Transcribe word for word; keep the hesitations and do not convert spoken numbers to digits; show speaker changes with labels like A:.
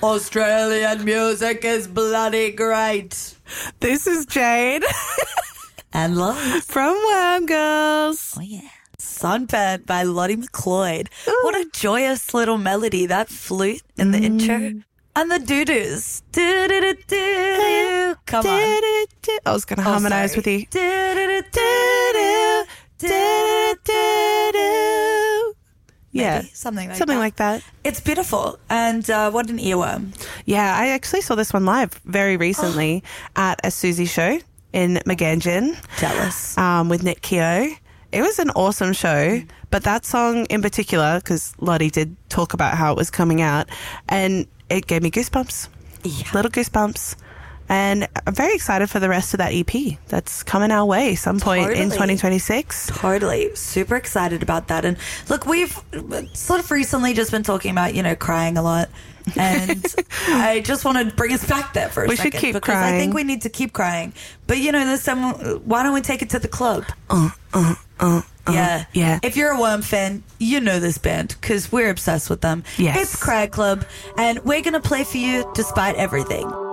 A: Australian music is bloody great.
B: This is Jade.
A: And Lottie.
B: From Worm Girls.
A: Oh, yeah. Sunburnt by Lottie McLeod. Ooh. What a joyous little melody, that flute in the mm. intro. And the doo-doos. Do-do-do-do. Come
B: do,
A: on.
B: Do, do. I was going to harmonise
A: oh,
B: with you.
A: Do-do-do-do-do. Do-do-do-do.
B: Yeah,
A: Maybe, something like
B: something
A: that.
B: like that.
A: It's beautiful, and uh, what an earworm.
B: Yeah, I actually saw this one live very recently at a Susie show in Magangin.
A: Jealous.
B: Um, with Nick Keogh. It was an awesome show, but that song in particular, because Lottie did talk about how it was coming out, and it gave me goosebumps,
A: yeah.
B: little goosebumps. And I'm very excited for the rest of that E P that's coming our way some point
A: totally.
B: in twenty twenty-six.
A: Totally. Super excited about that. And look, we've sort of recently just been talking about, you know, crying a lot. And I just want to bring us back there for a
B: we
A: second.
B: We should keep
A: because
B: crying.
A: I think we need to keep crying. But, you know, there's some, why don't we take it to the club?
B: Uh, uh, uh. Uh,
A: yeah.
B: yeah.
A: If you're a Worm fan, you know this band because we're obsessed with them.
B: Yes.
A: It's Cry Club, and we're going to play for you despite everything.